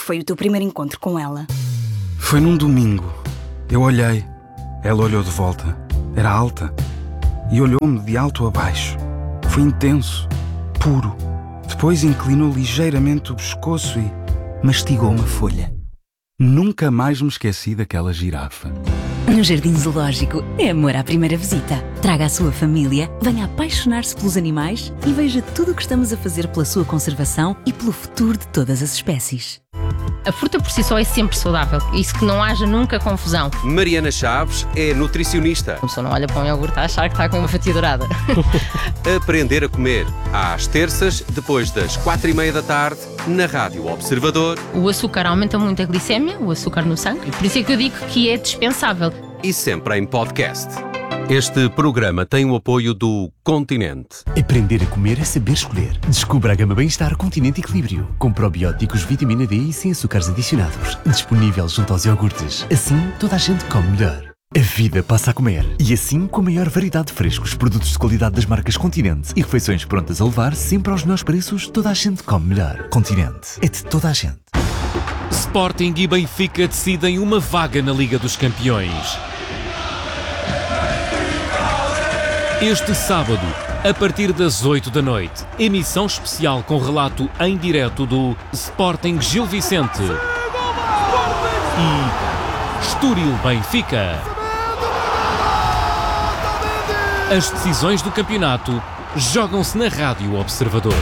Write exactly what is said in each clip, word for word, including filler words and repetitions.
foi o teu primeiro encontro com ela? Foi num domingo. Eu olhei. Ela olhou de volta. Era alta. E olhou-me de alto a baixo. Foi intenso. Puro. Depois inclinou ligeiramente o pescoço e mastigou uma folha. Nunca mais me esqueci daquela girafa. No Jardim Zoológico é amor à primeira visita. Traga a sua família, venha apaixonar-se pelos animais e veja tudo o que estamos a fazer pela sua conservação e pelo futuro de todas as espécies. A fruta por si só é sempre saudável. Isso que não haja nunca confusão. Mariana Chaves é nutricionista. A pessoa não olha para um iogurte a achar que está com uma fatia dourada. Aprender a comer. Às terças, depois das quatro e meia da tarde, na Rádio Observador. O açúcar aumenta muito a glicémia, o açúcar no sangue. Por isso é que eu digo que é dispensável. E sempre em podcast. Este programa tem o apoio do Continente. Aprender a comer é saber escolher. Descubra a gama Bem-Estar Continente Equilíbrio, com probióticos, vitamina D e sem açúcares adicionados. Disponível junto aos iogurtes. Assim, toda a gente come melhor. A vida passa a comer. E assim, com a maior variedade de frescos, produtos de qualidade das marcas Continente e refeições prontas a levar, sempre aos melhores preços, toda a gente come melhor. Continente. É de toda a gente. Sporting e Benfica decidem uma vaga na Liga dos Campeões. Este sábado, a partir das oito da noite, emissão especial com relato em direto do Sporting Gil Vicente e Estoril Benfica. As decisões do campeonato jogam-se na Rádio Observador.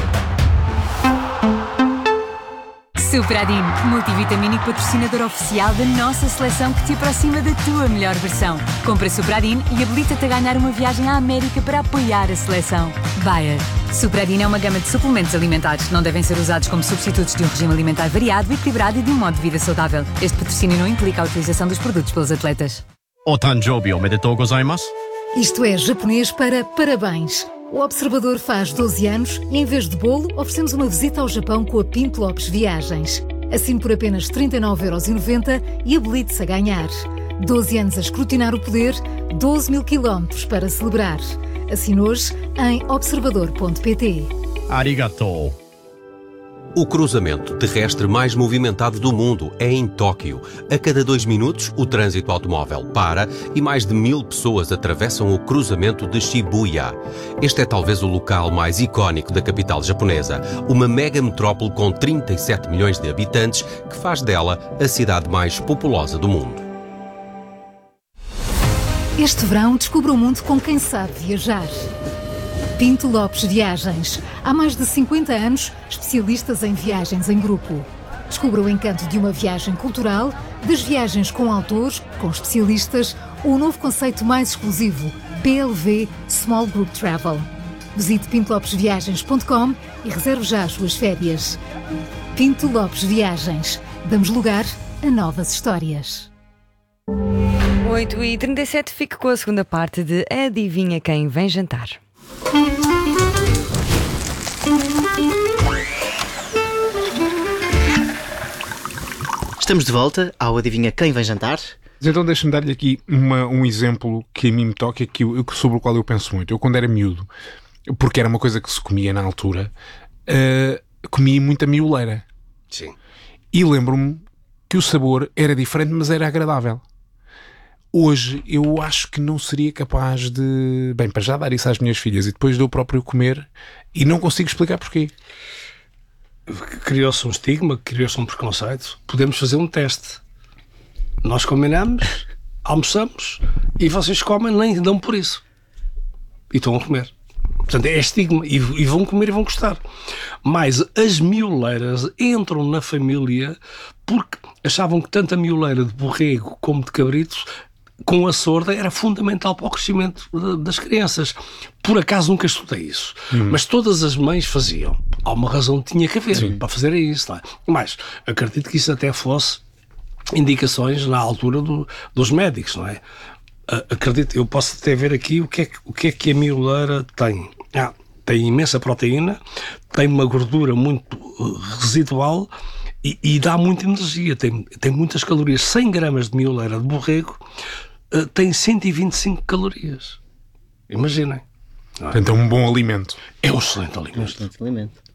Supradin, multivitamínico patrocinador oficial da nossa seleção que te aproxima da tua melhor versão. Compra Supradin e habilita-te a ganhar uma viagem à América para apoiar a seleção. Bayer. Supradin é uma gama de suplementos alimentares. Não devem ser usados como substitutos de um regime alimentar variado, equilibrado e de um modo de vida saudável. Este patrocínio não implica a utilização dos produtos pelos atletas. Otanjobi omedetou gozaimasu. Isto é japonês para parabéns. O Observador faz doze anos e, em vez de bolo, oferecemos uma visita ao Japão com a Pinto Lopes Viagens. Assine por apenas trinta e nove euros e noventa centavos e habilite-se a ganhar. doze anos a escrutinar o poder, doze mil quilómetros para celebrar. Assine hoje em observador ponto pt. Arigatou. O cruzamento terrestre mais movimentado do mundo é em Tóquio. A cada dois minutos, o trânsito automóvel para e mais de mil pessoas atravessam o cruzamento de Shibuya. Este é talvez o local mais icónico da capital japonesa, uma mega metrópole com trinta e sete milhões de habitantes que faz dela a cidade mais populosa do mundo. Este verão, descubra o mundo com quem sabe viajar. Pinto Lopes Viagens. Há mais de cinquenta anos, especialistas em viagens em grupo. Descubra o encanto de uma viagem cultural, das viagens com autores, com especialistas, ou o novo conceito mais exclusivo, P L V Small Group Travel. Visite pinto lopes viagens ponto com e reserve já as suas férias. Pinto Lopes Viagens. Damos lugar a novas histórias. oito e trinta e sete, fique com a segunda parte de Adivinha Quem Vem Jantar. Estamos de volta ao Adivinha Quem Vem Jantar. Então deixa-me dar-lhe aqui uma, um exemplo que a mim me toca, que eu, sobre o qual eu penso muito. Eu, quando era miúdo, porque era uma coisa que se comia na altura, uh, comia muita mioleira. Sim. E lembro-me que o sabor era diferente, mas era agradável. Hoje eu acho que não seria capaz de... Bem, para já dar isso às minhas filhas e depois de eu próprio comer, e não consigo explicar porquê. Criou-se um estigma, criou-se um preconceito. Podemos fazer um teste. Nós combinamos, almoçamos e vocês comem, nem dão por isso. E estão a comer. Portanto, é estigma. E, e vão comer e vão gostar. Mas as mioleiras entram na família porque achavam que tanto a mioleira de borrego como de cabritos com a sorda era fundamental para o crescimento das crianças. Por acaso nunca estudei isso. Hum. Mas todas as mães faziam. Há uma razão que tinha que haver. Sim. Para fazer isso. Não é? Mas acredito que isso até fosse indicações na altura do, dos médicos, não é? Acredito, eu posso até ver aqui o que é que, o que, é que a mioleira tem. Ah, tem imensa proteína, tem uma gordura muito residual e, e dá muita energia, tem, tem muitas calorias. cem gramas de mioleira de borrego uh, tem cento e vinte e cinco calorias. Imaginem. Portanto, é um bom alimento. É um excelente alimento. É um excelente alimento.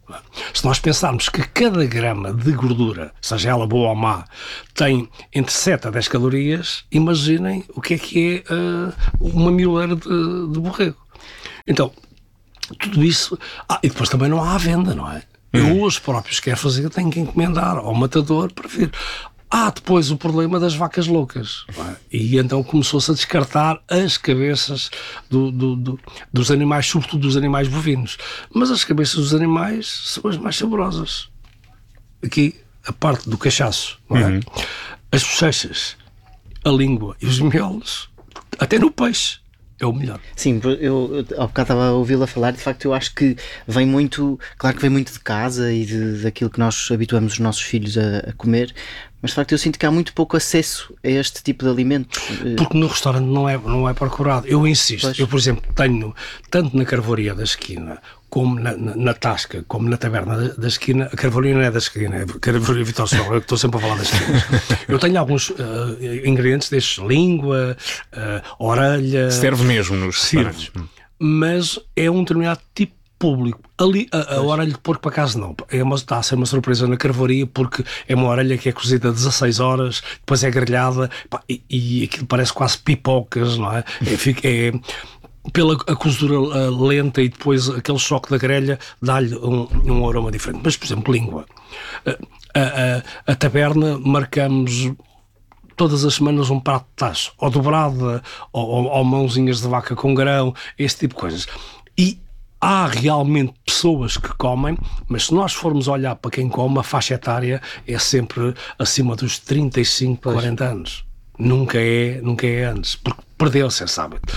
Se nós pensarmos que cada grama de gordura, seja ela boa ou má, tem entre sete a dez calorias, imaginem o que é que é uh, uma mileira de, de borrego. Então, tudo isso... Ah, e depois também não há à venda, não é? Eu hoje próprios quero fazer, tenho que encomendar ao matador para vir. Há depois o problema das vacas loucas. Não é? E então começou-se a descartar as cabeças do, do, do, dos animais, sobretudo dos animais bovinos. Mas as cabeças dos animais são as mais saborosas. Aqui, a parte do cachaço, não é? Uhum. As bochechas, a língua e os miolos, até no peixe. É o melhor. Sim, eu ao bocado estava a ouvi-la falar, de facto eu acho que vem muito, claro que vem muito de casa e de, daquilo que nós habituamos os nossos filhos a, a comer, mas de facto eu sinto que há muito pouco acesso a este tipo de alimentos. Porque no restaurante não é, não é procurado. Eu insisto, pois. Eu por exemplo tenho, tanto na carvoaria da esquina, como na, na, na tasca, como na taberna da, da esquina, a carvoaria não é da esquina, é a carvoaria Vitor Sol, eu estou sempre a falar das esquinas. Eu tenho alguns uh, ingredientes destes, língua, uh, orelha... Serve mesmo nos restaurantes. Mas é um determinado tipo público. Ali, a, a orelha de porco, por acaso, não. É uma, está a ser uma surpresa na carvoaria, porque é uma orelha que é cozida dezasseis horas, depois é grelhada, pá, e, e aquilo parece quase pipocas, não é? É... é pela a cozedura uh, lenta e depois aquele choque da grelha dá-lhe um, um aroma diferente. Mas, por exemplo, língua. Uh, a, a, a taberna marcamos todas as semanas um prato de tacho, ou dobrada, ou, ou, ou mãozinhas de vaca com grão, esse tipo de coisas. E há realmente pessoas que comem, mas se nós formos olhar para quem come, a faixa etária é sempre acima dos trinta e cinco, pois. quarenta anos. Nunca é, nunca é antes, porque perdeu-se esse hábito.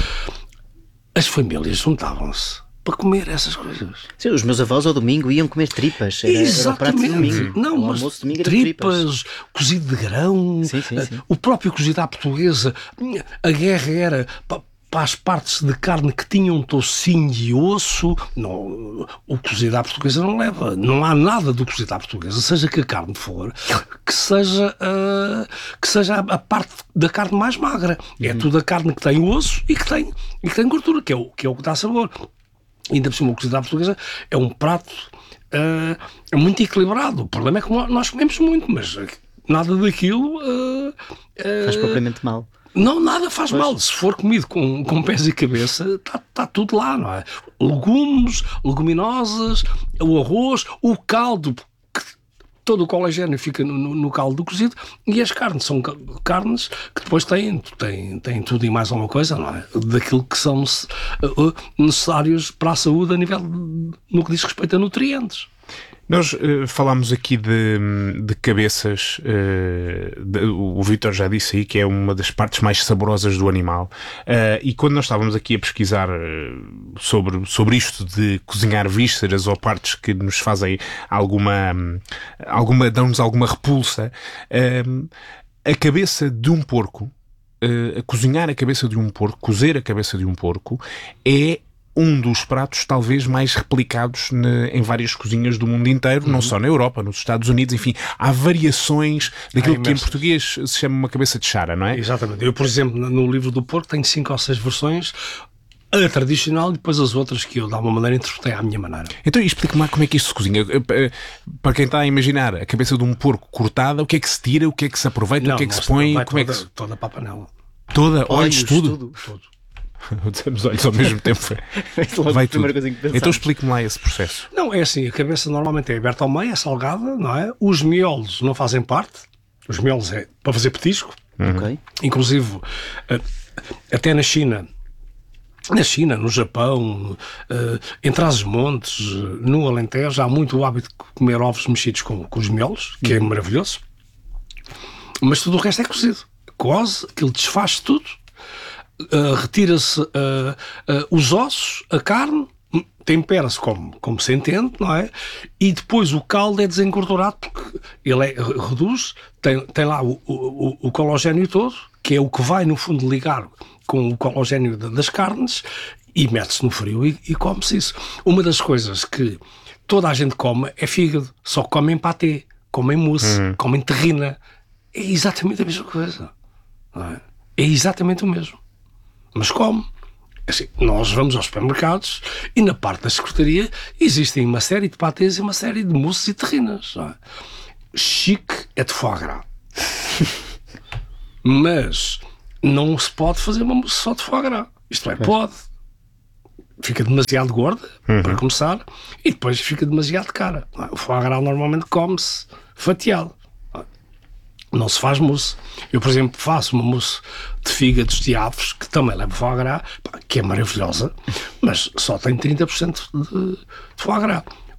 As famílias juntavam-se para comer essas coisas. Sim, os meus avós ao domingo iam comer tripas. Era, era o prato de domingo. Não, o mas almoço de domingo era tripas, tripas, cozido de grão, sim, sim, sim. O próprio cozido à portuguesa. A guerra era para, para as partes de carne que tinham tocinho e osso. Não, o cozido à portuguesa não leva. Não há nada do cozido à portuguesa, seja que a carne for, que seja, uh, que seja a, a parte da carne mais magra. Uhum. É tudo a carne que tem osso e que tem, e que tem gordura, que é o que, é o que dá sabor. Ainda por cima, o cozido à portuguesa é um prato uh, muito equilibrado. O problema é que nós comemos muito, mas nada daquilo uh, uh, faz propriamente mal. Não, nada faz pois. mal. Se for comido com, com pés e cabeça, está tá tudo lá, não é? Legumes, leguminosas, o arroz, o caldo, que todo o colagênio fica no, no, no caldo do cozido, e as carnes são carnes que depois têm, têm, têm tudo e mais alguma coisa, não é? Daquilo que são necessários para a saúde a nível de, no que diz respeito a nutrientes. Nós uh, falámos aqui de, de cabeças, uh, de, o Vítor já disse aí que é uma das partes mais saborosas do animal, uh, e quando nós estávamos aqui a pesquisar uh, sobre, sobre isto de cozinhar vísceras ou partes que nos fazem alguma, alguma dão-nos alguma repulsa, uh, a cabeça de um porco, uh, a cozinhar a cabeça de um porco, cozer a cabeça de um porco, é um dos pratos talvez mais replicados ne, em várias cozinhas do mundo inteiro, uhum. não só na Europa, nos Estados Unidos, enfim, há variações daquilo há que em português se chama uma cabeça de chara, não é? Exatamente. Eu, por exemplo, no livro do porco tenho cinco ou seis versões, a tradicional e depois as outras que eu, de alguma maneira, interpretei à minha maneira. Então explique-me lá como é que isto se cozinha. Para quem está a imaginar a cabeça de um porco cortada, o que é que se tira, o que é que se aproveita, não, o que é que se põe, como toda, é que se... toda para a panela. Toda? Olhos, tudo? tudo. tudo. Dizemos olhos ao mesmo tempo. Vai tudo. Então explique-me lá esse processo. Não, é assim, a cabeça normalmente é aberta ao meio, é salgada, não é? Os miolos não fazem parte. Os miolos é para fazer petisco. Uhum. Okay. Inclusive, até na China, na China, no Japão, em Trás-os-Montes, no Alentejo, há muito o hábito de comer ovos mexidos com, com os miolos, que é maravilhoso. Mas tudo o resto é cozido. Coze, aquilo desfaz tudo. Uh, retira-se uh, uh, os ossos, a carne, tempera-se como, como se entende, não é? E depois o caldo é desengordurado porque ele é, reduz, tem, tem lá o, o, o colagênio todo, que é o que vai no fundo ligar com o colagênio das carnes, e mete-se no frio e, e come-se isso. Uma das coisas que toda a gente come é fígado, só comem patê, comem mousse, uhum. comem terrina. É exatamente a mesma coisa, não é? É exatamente o mesmo. Mas como? Assim, nós vamos aos supermercados e na parte da secretaria existem uma série de patês e uma série de mousses e terrinas. Não é? Chique é de foie gras. Mas não se pode fazer uma mousse só de foie gras. Isto é, pode. Fica demasiado gorda, uhum. para começar, e depois fica demasiado cara. O foie gras normalmente come-se fatiado. Não se faz mousse. Eu, por exemplo, faço uma mousse de fígados de aves, que também leva foie gras, que é maravilhosa, mas só tem trinta por cento de foie gras.